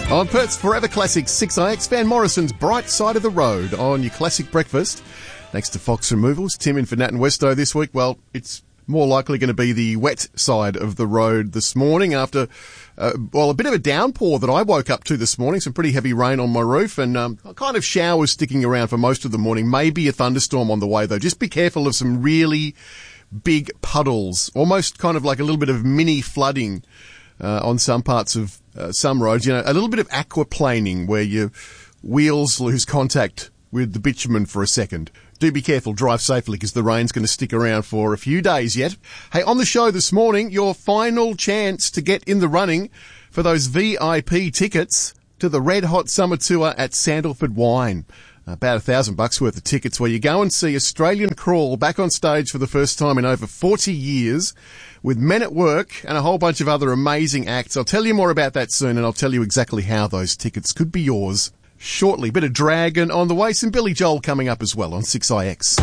On Perth's Forever Classics 6IX, Van Morrison's Bright Side of the Road on your classic breakfast. Thanks to Fox Removals. Tim in for Nat and Westo this week. Well, it's more likely going to be the wet side of the road this morning after, a bit of a downpour that I woke up to this morning. Some pretty heavy rain on my roof and kind of showers sticking around for most of the morning. Maybe a thunderstorm on the way, though. Just be careful of some really big puddles, almost kind of like a little bit of mini flooding on some parts of some roads. You know, a little bit of aquaplaning where your wheels lose contact with the bitumen for a second. Do be careful, drive safely, because the rain's going to stick around for a few days yet. Hey, on the show this morning, your final chance to get in the running for those VIP tickets to the Red Hot Summer Tour at Sandalford Wine. About $1,000 worth of tickets where you go and see Australian Crawl back on stage for the first time in over 40 years with Men at Work and a whole bunch of other amazing acts. I'll tell you more about that soon, and I'll tell you exactly how those tickets could be yours shortly. Bit of Dragon on the way, some Billy Joel coming up as well on 6IX.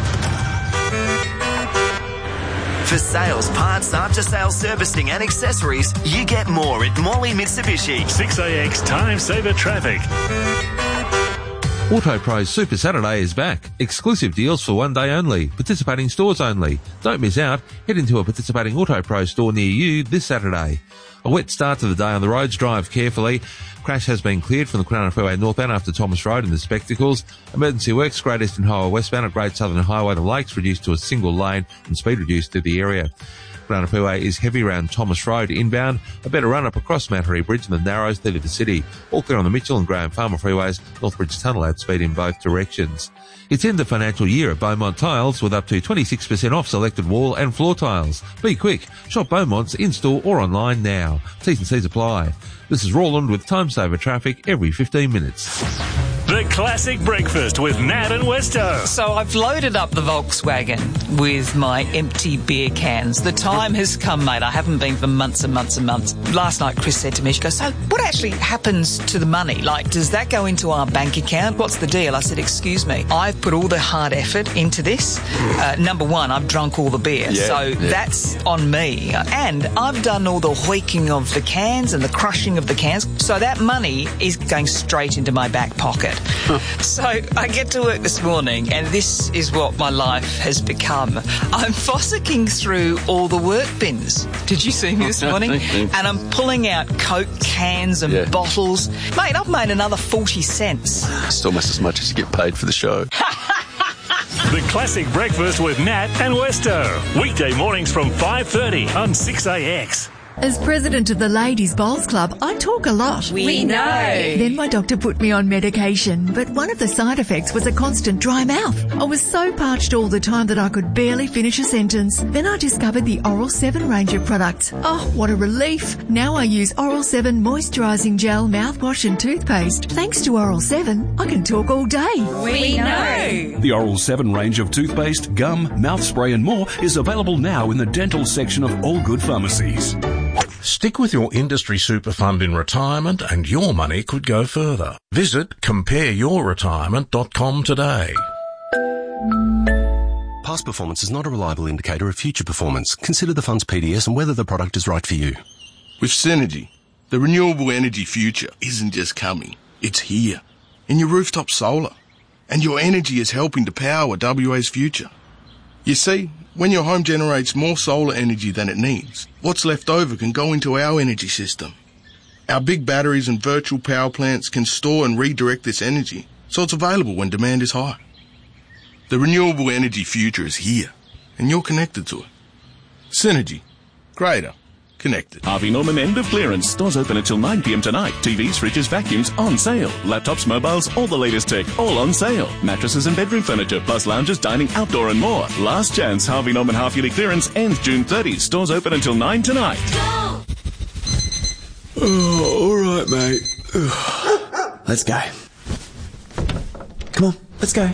For sales, parts, after-sales servicing and accessories, you get more at Morley Mitsubishi. 6IX Time Saver Traffic. AutoPro's Super Saturday is back. Exclusive deals for one day only. Participating stores only. Don't miss out. Head into a participating AutoPro store near you this Saturday. A wet start to the day on the roads. Drive carefully. Crash has been cleared from the Cronulla Freeway northbound after Thomas Road in the Spectacles. Emergency works, Great Eastern Highway westbound at Great Southern Highway to Lakes reduced to a single lane and speed reduced through the area. Cronulla Freeway is heavy around Thomas Road inbound. A better run-up across Mount Harry Bridge and the Narrows through to the city. All clear on the Mitchell and Graham Farmer freeways. Northbridge Tunnel at speed in both directions. It's end of financial year at Beaumont Tiles with up to 26% off selected wall and floor tiles. Be quick. Shop Beaumont's in-store or online now. T's and C's apply. This is Roland with Time Saver Traffic every 15 minutes. The Classic Breakfast with Nat and Westo. So I've loaded up the Volkswagen with my empty beer cans. The time has come, mate. I haven't been for months and months and months. Last night, Chris said to me, she goes, so what actually happens to the money? Like, does that go into our bank account? What's the deal? I said, excuse me, I've put all the hard effort into this. Number one, I've drunk all the beer. That's on me. And I've done all the hoiking of the cans and the crushing of the cans. So that money is going straight into my back pocket. So I get to work this morning and this is what my life has become. I'm fossicking through all the work bins. Did you see me this morning? And I'm pulling out Coke cans and bottles. Mate, I've made another 40 cents. It's almost as much as you get paid for the show. The Classic Breakfast with Nat and Westo. Weekday mornings from 5:30 on 6AX. As president of the Ladies Bowls Club, I talk a lot. We know. Then my doctor put me on medication, but one of the side effects was a constant dry mouth. I was so parched all the time that I could barely finish a sentence. Then I discovered the Oral 7 range of products. Oh, what a relief. Now I use Oral 7 moisturising gel, mouthwash and toothpaste. Thanks to Oral 7, I can talk all day. We know. The Oral 7 range of toothpaste, gum, mouth spray and more is available now in the dental section of all good pharmacies. Stick with your industry super fund in retirement and your money could go further. Visit compareyourretirement.com today. Past performance is not a reliable indicator of future performance. Consider the fund's PDS and whether the product is right for you. With Synergy, the renewable energy future isn't just coming, it's here. In your rooftop solar. And your energy is helping to power WA's future. You see, when your home generates more solar energy than it needs, what's left over can go into our energy system. Our big batteries and virtual power plants can store and redirect this energy, so it's available when demand is high. The renewable energy future is here, and you're connected to it. Synergy. Greater. Connected. Harvey Norman end of clearance. Stores open until 9 p.m. tonight. TVs, fridges, vacuums on sale. Laptops, mobiles, all the latest tech, all on sale. Mattresses and bedroom furniture, plus lounges, dining, outdoor and more. Last chance. Harvey Norman half-yearly clearance ends June 30. Stores open until 9 tonight. Go! Oh, all right, mate. Let's go. Come on, let's go.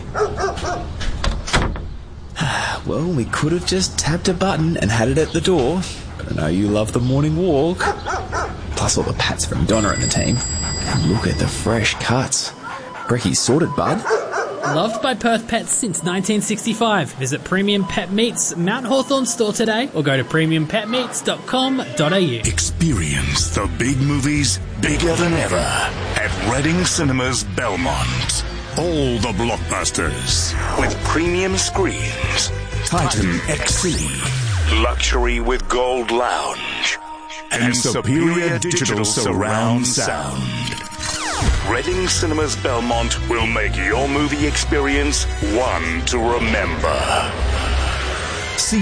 Well, we could have just tapped a button and had it at the door. I know you love the morning walk. Plus all the pats from Donna and the team. And look at the fresh cuts. Brecky's sorted, bud. Loved by Perth pets since 1965. Visit Premium Pet Meats Mount Hawthorn store today or go to premiumpetmeats.com.au. Experience the big movies bigger than ever at Reading Cinemas Belmont. All the blockbusters with premium screens. Titan XC, luxury with gold lounge, and superior digital surround sound. Reading Cinemas Belmont will make your movie experience one to remember. See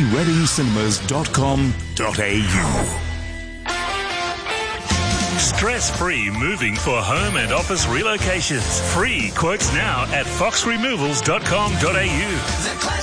readingcinemas.com.au. Stress-free moving for home and office relocations. Free quotes now at foxremovals.com.au.